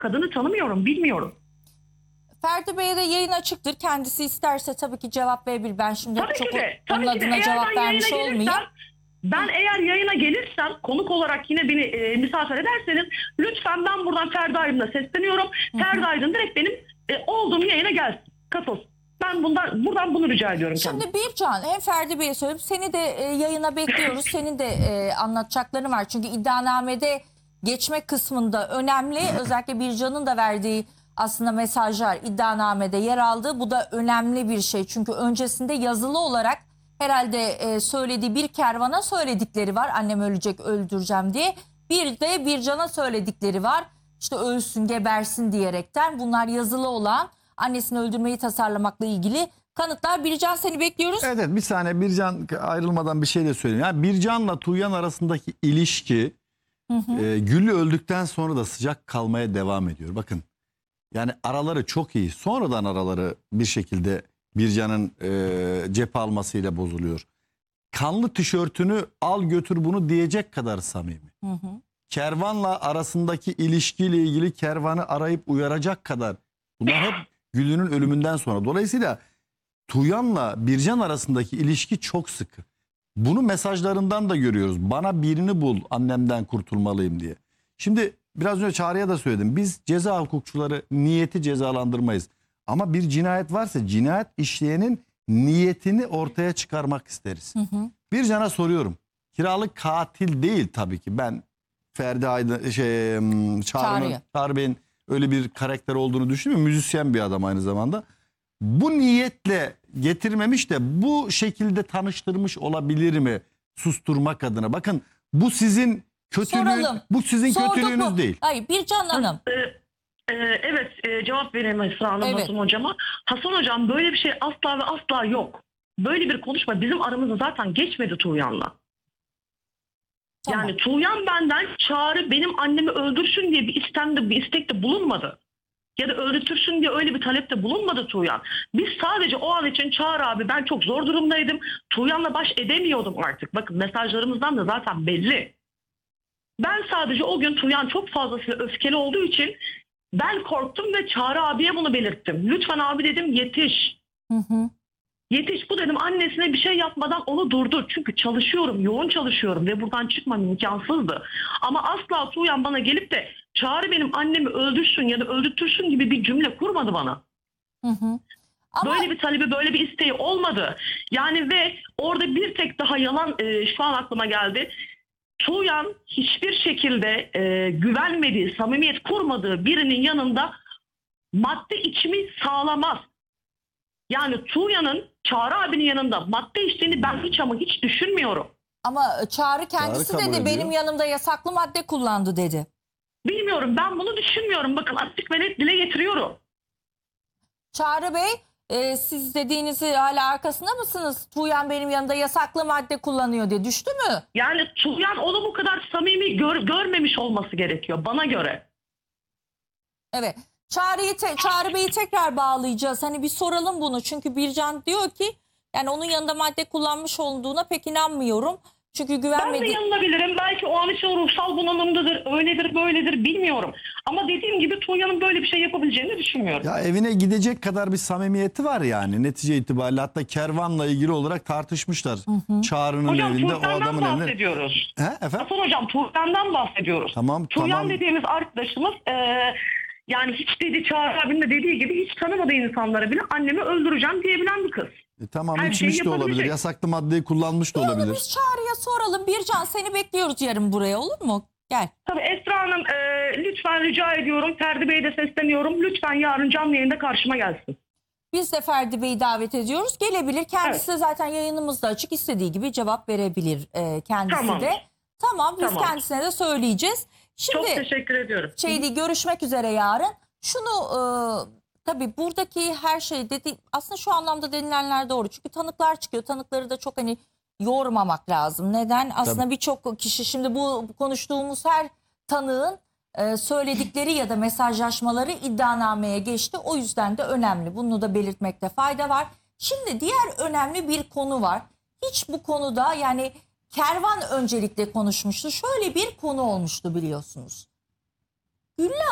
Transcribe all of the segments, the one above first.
Kadını tanımıyorum, bilmiyorum. Ferdi Bey'e de yayın açıktır. Kendisi isterse tabii ki cevap verebilir. Ben şimdi Tabii çok ki de. onun Tabii ki de. adına Eğer cevap ben vermiş yayına olmayayım. ben eğer yayına gelirsem konuk olarak yine beni misafir ederseniz lütfen ben buradan Ferdi Aydın'a sesleniyorum. Ferdi Aydın direkt benim olduğum yayına gelsin. Katılsın. Ben buradan bunu rica ediyorum. Şimdi Bircan, hem Ferdi Bey'e söyleyeyim, seni de yayına bekliyoruz. Senin de anlatacakların var. Çünkü iddianamede geçme kısmında önemli. Özellikle Bircan'ın da verdiği aslında mesajlar iddianamede yer aldı. Bu da önemli bir şey. Çünkü öncesinde yazılı olarak herhalde söylediği bir kervana söyledikleri var. Annem ölecek, öldüreceğim diye. Bir de Bircan'a söyledikleri var. İşte ölsün, gebersin diyerekten. Bunlar yazılı olan, annesini öldürmeyi tasarlamakla ilgili kanıtlar. Bircan, seni bekliyoruz. Evet, bir saniye, Bircan ayrılmadan bir şey de söyleyeyim. Yani Bircan'la Tuğyan arasındaki ilişki Güllü öldükten sonra da sıcak kalmaya devam ediyor. Bakın, yani araları çok iyi. Sonradan araları bir şekilde Bircan'ın cephe almasıyla bozuluyor. Kanlı tişörtünü al götür bunu diyecek kadar samimi. Kervan'la arasındaki ilişkiyle ilgili Kervan'ı arayıp uyaracak kadar. Bunlar hep Güllü'nün ölümünden sonra. Dolayısıyla Tuğyan'la Bircan arasındaki ilişki çok sıkı. Bunu mesajlarından da görüyoruz. Bana birini bul, annemden kurtulmalıyım diye. Şimdi biraz önce Çağrı'ya da söyledim. Biz ceza hukukçuları niyeti cezalandırmayız. Ama bir cinayet varsa cinayet işleyenin niyetini ortaya çıkarmak isteriz. Bircan'a soruyorum. Kiralık katil değil tabii ki. Ben Ferdi Aydın, Çağrı Bey'in öyle bir karakter olduğunu düşünmüyorum. Müzisyen bir adam aynı zamanda. Bu niyetle getirmemiş de bu şekilde tanıştırmış olabilir mi susturmak adına? Bakın, bu sizin kötülüğünüz değil. Hayır, Bircan Hanım. Evet, cevap vereyim Esra Hanım, Evet. Hasan Hocam'a. Hasan Hocam, böyle bir şey asla ve asla yok. Böyle bir konuşma bizim aramızda zaten geçmedi Tuğyan'la. Tamam. Yani Tuğyan benden Çağrı benim annemi öldürsün diye bir istekte bulunmadı. Ya da öldürtürsün diye öyle bir talepte bulunmadı Tuğyan. Biz sadece o an için Çağrı abi ben çok zor durumdaydım. Tuğyan'la baş edemiyordum artık. Bakın, mesajlarımızdan da zaten belli. Ben sadece o gün Tuğyan çok fazlasıyla öfkeli olduğu için ben korktum ve Çağrı abiye bunu belirttim. Lütfen abi dedim, yetiş. Yetiş, bu dedim, annesine bir şey yapmadan onu durdur. Çünkü çalışıyorum, yoğun çalışıyorum ve buradan çıkmam imkansızdı. Ama asla Tuğyan bana gelip de Çağrı benim annemi öldürsün ya da öldürtürsün gibi bir cümle kurmadı bana. Ama Böyle bir talebi, böyle bir isteği olmadı. Yani ve orada bir tek daha yalan şu an aklıma geldi. Tuğyan hiçbir şekilde güvenmediği, samimiyet kurmadığı birinin yanında madde içimi sağlamaz. Yani Tuğyan'ın Çağrı abinin yanında madde içtiğini ben hiç ama hiç düşünmüyorum. ama Çağrı kendisi Çağrı kabul dedi, ediyor. benim yanımda yasaklı madde kullandı dedi. Bilmiyorum, ben bunu düşünmüyorum. Bakın, açık ve net dile getiriyorum. Çağrı Bey, siz dediğinizi hala arkasında mısınız? Tuğyan benim yanımda yasaklı madde kullanıyor diye düştü mü? Yani Tuğyan onu bu kadar samimi görmemiş olması gerekiyor bana göre. Evet. Çağrı Bey'i tekrar bağlayacağız. Hani bir soralım bunu. Çünkü Bircan diyor ki yani onun yanında madde kullanmış olduğuna pek inanmıyorum. Çünkü Ben de güvenmedi. yanılabilirim. Belki o an için ruhsal bunalımdadır, öyledir, böyledir, bilmiyorum. Ama dediğim gibi Tuğyan'ın böyle bir şey yapabileceğini düşünmüyorum. Ya evine gidecek kadar bir samimiyeti var yani netice itibariyle. Hatta Kervan'la ilgili olarak tartışmışlar. Çağrı'nın Hocam evinde, o Tuğyan'dan adamın evinde. bahsediyoruz. Efendim? Hasan Hocam, Tuğyan'dan bahsediyoruz. Tamam, Tuğyan tamam. dediğimiz arkadaşımız yani hiç dedi, Çağrı abinin de dediği gibi hiç tanımadığı insanlara bile annemi öldüreceğim diyebilen bir kız. Tamam, Her içmiş şeyi de olabilir. yapabilecek. Yasaklı maddeyi kullanmış da Onu olabilir. biz Çağrı'ya soralım. Bircan, seni bekliyoruz yarın buraya, olur mu? Gel. Tabii Esra Hanım, lütfen rica ediyorum. Ferdi Bey'e de sesleniyorum. Lütfen yarın canlı yayında karşıma gelsin. Biz de Ferdi Bey'i davet ediyoruz. Gelebilir. Kendisi de zaten yayınımızda açık. İstediği gibi cevap verebilir kendisi Tamam. de. Tamam, biz Tamam. kendisine de söyleyeceğiz. Çok Şimdi teşekkür ediyorum. görüşmek üzere yarın. Şunu tabii buradaki her şey dedi aslında şu anlamda denilenler doğru. Çünkü tanıklar çıkıyor. Tanıkları da çok hani yormamak lazım. Neden? Aslında birçok kişi şimdi bu konuştuğumuz her tanığın söyledikleri ya da mesajlaşmaları iddianameye geçti. O yüzden de önemli. Bunu da belirtmekte fayda var. Şimdi diğer önemli bir konu var. Hiç bu konuda yani Kervan öncelikle konuşmuştu. Şöyle bir konu olmuştu biliyorsunuz. Güllü Hanım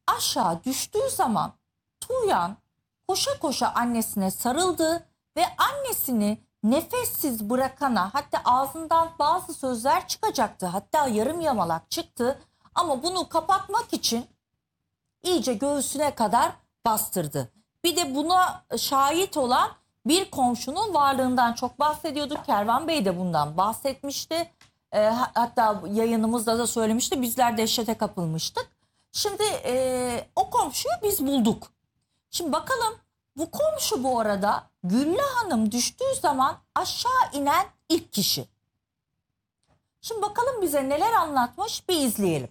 aşağı düştüğü zaman Tuğyan koşa koşa annesine sarıldı ve annesini nefessiz bırakana, hatta ağzından bazı sözler çıkacaktı. Hatta yarım yamalak çıktı ama bunu kapatmak için iyice göğsüne kadar bastırdı. Bir de buna şahit olan bir komşunun varlığından çok bahsediyorduk. Kervan Bey de bundan bahsetmişti. Hatta yayınımızda da söylemişti. Bizler dehşete kapılmıştık. Şimdi o komşuyu biz bulduk. Şimdi bakalım, bu komşu bu arada Güllü Hanım düştüğü zaman aşağı inen ilk kişi. Şimdi bakalım bize neler anlatmış, bir izleyelim.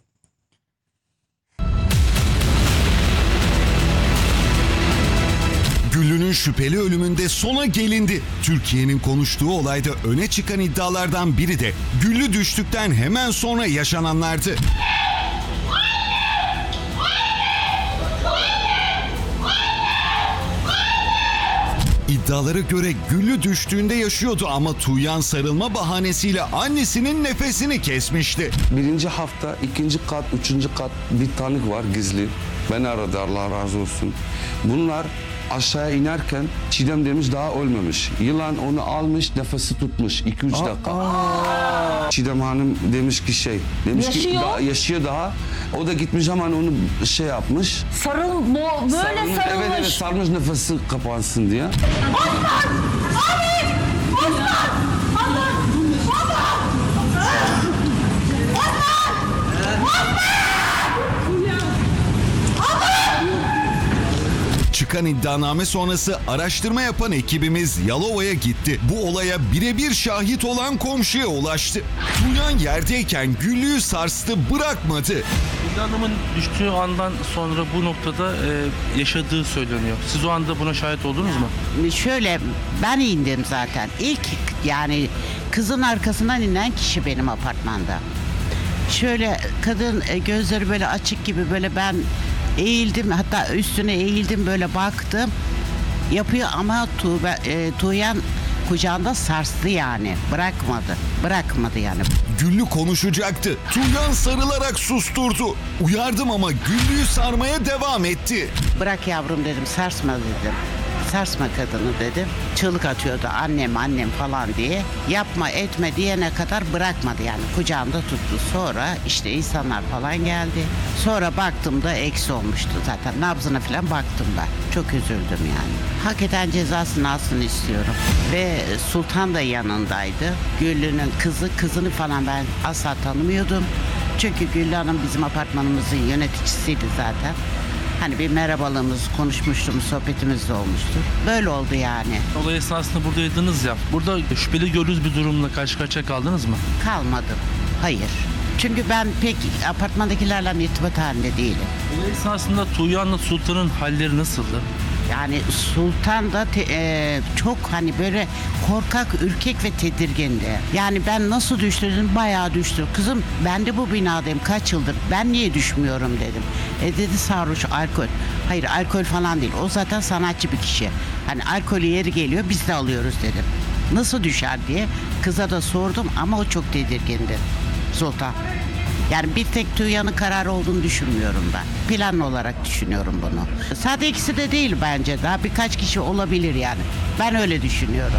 Güllü'nün şüpheli ölümünde sona gelindi. Türkiye'nin konuştuğu olayda öne çıkan iddialardan biri de Güllü düştükten hemen sonra yaşananlardı. İddialara göre Güllü düştüğünde yaşıyordu ama Tuğyan sarılma bahanesiyle annesinin nefesini kesmişti. Birinci hafta, ikinci kat, üçüncü kat bir tanık var gizli. Beni aradı, Allah razı olsun. Bunlar aşağıya inerken Çiğdem demiş daha ölmemiş. Yılan onu almış, nefesi tutmuş 2-3 dakika. Çiğdem Hanım demiş ki demiş ki Yaşıyor. daha, yaşıyor daha. O da gitmiş hemen onu yapmış. Böyle sarılmış. Evet sarmış nefesi kapansın diye. Çıkan iddianame sonrası araştırma yapan ekibimiz Yalova'ya gitti. Bu olaya birebir şahit olan komşuya ulaştı. Tuğyan yerdeyken Güllü'yü sarstı, bırakmadı. Güllü Hanım'ın düştüğü andan sonra bu noktada yaşadığı söyleniyor. Siz o anda buna şahit oldunuz mu? Şöyle, ben indim zaten. İlk yani kızın arkasından inen kişi benim apartmanda. Şöyle kadın gözleri böyle açık gibi, böyle ben eğildim, hatta üstüne eğildim, böyle baktım. Yapıyor ama Tuğyan kucağında sarstı yani. Bırakmadı yani. Güllü konuşacaktı. Tuğyan sarılarak susturdu. Uyardım ama Güllü'yü sarmaya devam etti. Bırak yavrum dedim, sarsma dedim. Sarsma kadını dedim. Çığlık atıyordu annem falan diye. Yapma etme diyene kadar bırakmadı yani. Kucağında tuttu. Sonra işte insanlar falan geldi. Sonra baktım da eksi olmuştu zaten. Nabzına falan baktım ben. Çok üzüldüm yani. Hak eden cezasını alsın istiyorum. Ve Sultan da yanındaydı. Güllü'nün kızını falan ben asla tanımıyordum. Çünkü Güllü Hanım bizim apartmanımızın yöneticisiydi zaten. Hani bir merhabalığımız, konuşmuştuğumuz, sohbetimiz de olmuştu. Böyle oldu yani. Olay esnasında buradaydınız ya. Burada şüpheli gördüğünüz bir durumla karşı karşıya kaldınız mı? Kalmadım. Hayır. Çünkü ben pek apartmandakilerle irtibat halinde değilim. Olay esnasında Tuğyan'la Sultan'ın halleri nasıldı? Yani Sultan da çok hani böyle korkak, ürkek ve tedirgindi. Yani ben nasıl düştüm? Bayağı düştüm. Kızım ben de bu binadayım kaç yıldır. Ben niye düşmüyorum dedim. Dedi sarhoş, alkol. Hayır, alkol falan değil. O zaten sanatçı bir kişi. Hani alkolü yeri geliyor, biz de alıyoruz dedim. Nasıl düşer diye kıza da sordum ama o çok tedirgindi. Sultan. Yani bir tek Tuğyan'ın kararı olduğunu düşünmüyorum ben. Planlı olarak düşünüyorum bunu. Sadece ikisi de değil bence. Daha birkaç kişi olabilir yani. Ben öyle düşünüyorum.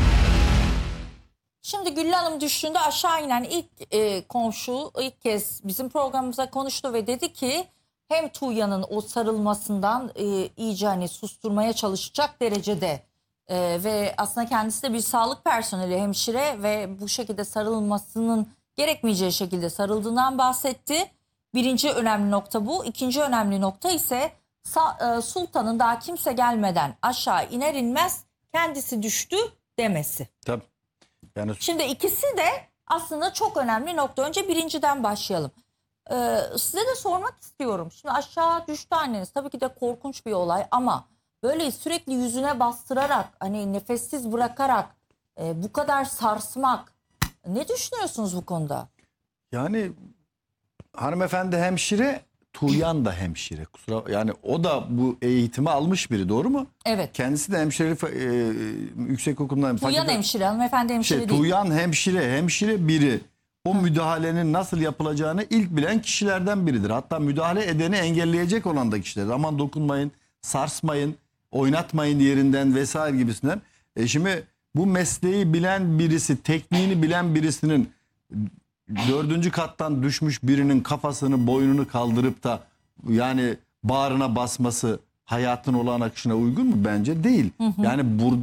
Şimdi Güllü Hanım düştüğünde aşağı inen ilk komşu ilk kez bizim programımıza konuştu ve dedi ki hem Tuğyan'ın o sarılmasından iyice hani susturmaya çalışacak derecede ve aslında kendisi de bir sağlık personeli, hemşire ve bu şekilde sarılmasının gerekmeyeceği şekilde sarıldığından bahsetti. Birinci önemli nokta bu. İkinci önemli nokta ise Sultan'ın daha kimse gelmeden aşağı iner inmez kendisi düştü demesi. Tabii. Yani Şimdi ikisi de aslında çok önemli nokta. Önce birinciden başlayalım. Size de sormak istiyorum. Şimdi aşağı düştü anneniz. Tabii ki de korkunç bir olay ama böyle sürekli yüzüne bastırarak, hani nefessiz bırakarak bu kadar sarsmak, ne düşünüyorsunuz bu konuda? Yani hanımefendi hemşire, Tuğyan da hemşire. Yani o da bu eğitimi almış biri, doğru mu? Evet. Kendisi de hemşirelik yüksek okulundan. Tuğyan hemşire, hanımefendi hemşire değil. Tuğyan hemşire biri. o müdahalenin nasıl yapılacağını ilk bilen kişilerden biridir. Hatta müdahale edeni engelleyecek olan da kişiler. Aman dokunmayın, sarsmayın, oynatmayın yerinden vesaire gibisinden. Şimdi bu mesleği bilen birisi, tekniğini bilen birisinin 4. kattan düşmüş birinin kafasını, boynunu kaldırıp da yani bağrına basması hayatın olağan akışına uygun mu? Bence değil. Yani burada